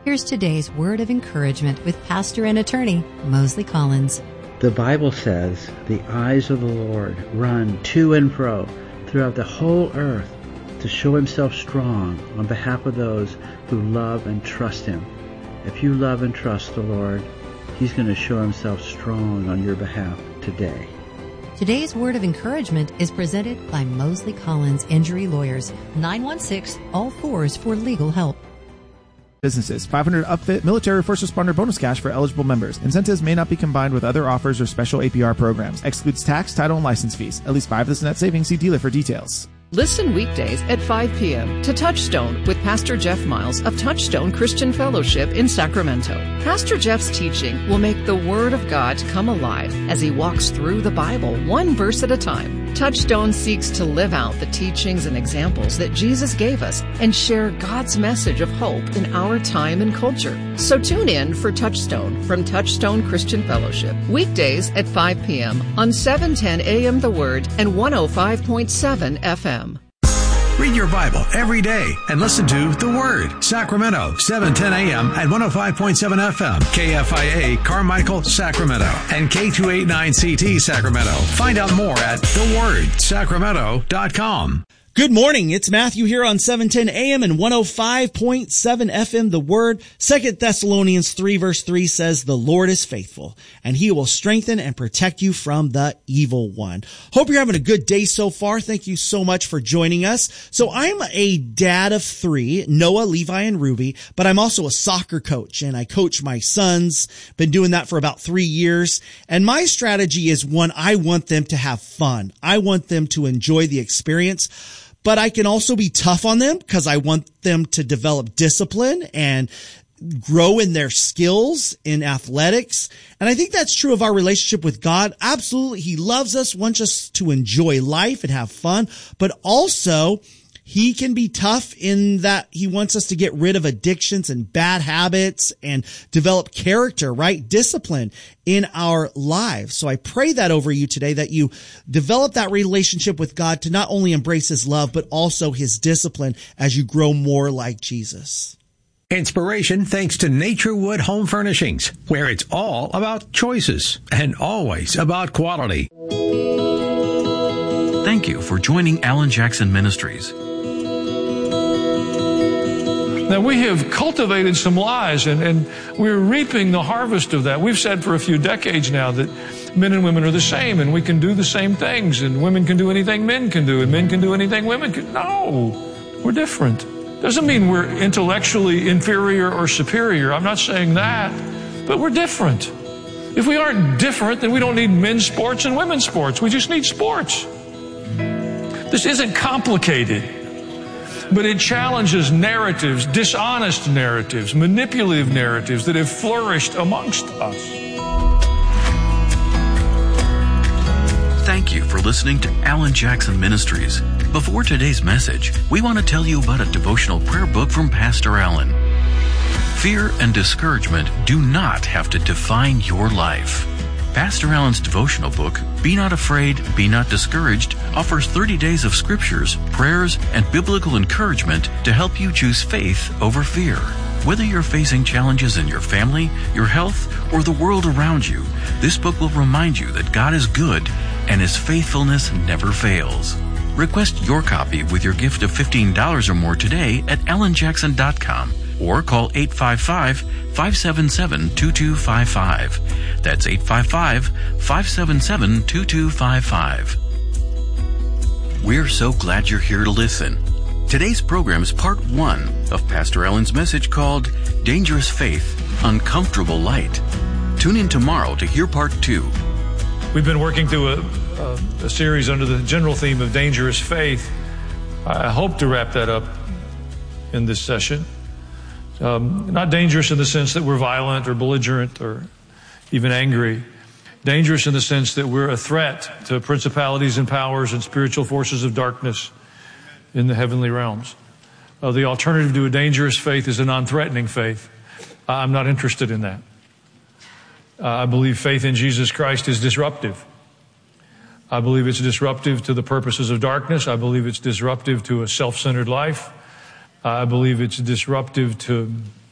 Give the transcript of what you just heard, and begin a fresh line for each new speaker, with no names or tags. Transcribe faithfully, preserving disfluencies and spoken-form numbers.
Here's today's word of encouragement with pastor and attorney Mosley Collins.
The Bible says, the eyes of the Lord run to and fro throughout the whole earth to show himself strong on behalf of those who love and trust him. If you love and trust the Lord, he's going to show himself strong on your behalf today.
Today's word of encouragement is presented by Mosley Collins Injury Lawyers, nine one six, all fours for legal help.
Businesses. five hundred upfit military first responder bonus cash for eligible members. Incentives may not be combined with other offers or special A P R programs. Excludes tax, title, and license fees. At least five of this net savings. See dealer for details.
Listen weekdays at five p.m. to Touchstone with Pastor Jeff Miles of Touchstone Christian Fellowship in Sacramento. Pastor Jeff's teaching will make the Word of God come alive as he walks through the Bible one verse at a time. Touchstone seeks to live out the teachings and examples that Jesus gave us and share God's message of hope in our time and culture. So tune in for Touchstone from Touchstone Christian Fellowship, weekdays at five p.m. on seven ten a.m. The Word and one oh five point seven F M.
Read your Bible every day and listen to The Word. Sacramento, seven ten a.m. at one oh five point seven F M. K F I A, Carmichael, Sacramento. And K two eighty-nine C T, Sacramento. Find out more at the word sacramento dot com.
Good morning. It's Matthew here on seven ten a.m. and one oh five point seven F M. The Word. Second Thessalonians three verse three says, the Lord is faithful, and he will strengthen and protect you from the evil one. Hope you're having a good day so far. Thank you so much for joining us. So I'm a dad of three, Noah, Levi, and Ruby, but I'm also a soccer coach, and I coach my sons. Been doing that for about three years. And my strategy is one, I want them to have fun. I want them to enjoy the experience. But I can also be tough on them because I want them to develop discipline and grow in their skills in athletics. And I think that's true of our relationship with God. Absolutely. He loves us, wants us to enjoy life and have fun, but also he can be tough in that he wants us to get rid of addictions and bad habits and develop character, right? Discipline in our lives. So I pray that over you today, that you develop that relationship with God to not only embrace his love, but also his discipline as you grow more like Jesus.
Inspiration thanks to Naturewood Home Furnishings, where it's all about choices and always about quality.
Thank you for joining Alan Jackson Ministries.
Now, we have cultivated some lies, and, and we're reaping the harvest of that. We've said for a few decades now that men and women are the same, and we can do the same things, and women can do anything men can do, and men can do anything women can. No, we're different. Doesn't mean we're intellectually inferior or superior. I'm not saying that, but we're different. If we aren't different, then we don't need men's sports and women's sports. We just need sports. This isn't complicated. But it challenges narratives, dishonest narratives, manipulative narratives that have flourished amongst us.
Thank you for listening to Alan Jackson Ministries. Before today's message, we want to tell you about a devotional prayer book from Pastor Alan. Fear and discouragement do not have to define your life. Pastor Alan's devotional book, Be Not Afraid, Be Not Discouraged, offers thirty days of scriptures, prayers, and biblical encouragement to help you choose faith over fear. Whether you're facing challenges in your family, your health, or the world around you, this book will remind you that God is good and his faithfulness never fails. Request your copy with your gift of fifteen dollars or more today at alan jackson dot com. Or call eight five five, five seven seven, two two five five. That's eight five five, five seven seven, two two five five. We're so glad you're here to listen. Today's program is part one of Pastor Alan's message called Dangerous Faith, Uncomfortable Light. Tune in tomorrow to hear part two.
We've been working through a, a, a series under the general theme of dangerous faith. I hope to wrap that up in this session. Um, not dangerous in the sense that we're violent or belligerent or even angry. Dangerous in the sense that we're a threat to principalities and powers and spiritual forces of darkness in the heavenly realms. Uh, the alternative to a dangerous faith is a non-threatening faith. I'm not interested in that. Uh, I believe faith in Jesus Christ is disruptive. I believe it's disruptive to the purposes of darkness. I believe it's disruptive to a self-centered life. I believe it's disruptive to